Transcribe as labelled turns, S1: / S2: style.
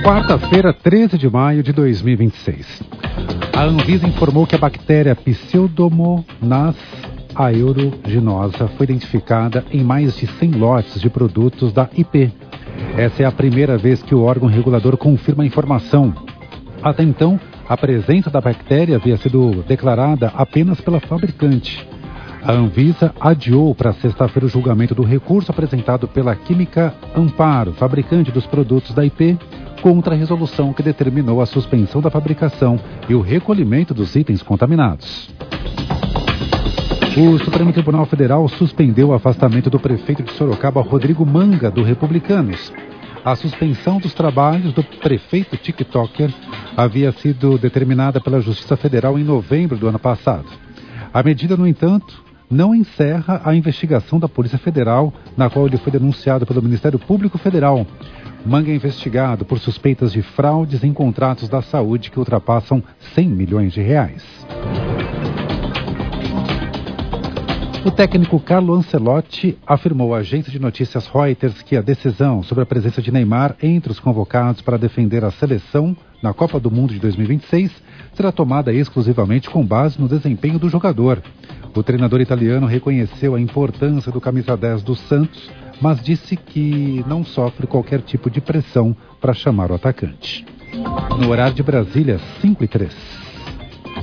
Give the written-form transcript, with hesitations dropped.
S1: Quarta-feira, 13 de maio de 2026. A Anvisa informou que a bactéria Pseudomonas aeruginosa foi identificada em mais de 100 lotes de produtos da IP. Essa é a primeira vez que o órgão regulador confirma a informação. Até então, a presença da bactéria havia sido declarada apenas pela fabricante. A Anvisa adiou para sexta-feira o julgamento do recurso apresentado pela Química Amparo, fabricante dos produtos da IP, contra a resolução que determinou a suspensão da fabricação e o recolhimento dos itens contaminados. O Supremo Tribunal Federal suspendeu o afastamento do prefeito de Sorocaba, Rodrigo Manga, do Republicanos. A suspensão dos trabalhos do prefeito TikToker havia sido determinada pela Justiça Federal em novembro do ano passado. A medida, no entanto, não encerra a investigação da Polícia Federal, na qual ele foi denunciado pelo Ministério Público Federal. Manga é investigado por suspeitas de fraudes em contratos da saúde que ultrapassam 100 milhões de reais. O técnico Carlo Ancelotti afirmou à agência de notícias Reuters que a decisão sobre a presença de Neymar entre os convocados para defender a seleção na Copa do Mundo de 2026 será tomada exclusivamente com base no desempenho do jogador. O treinador italiano reconheceu a importância do camisa 10 do Santos, mas disse que não sofre qualquer tipo de pressão para chamar o atacante. No horário de Brasília, 5h03.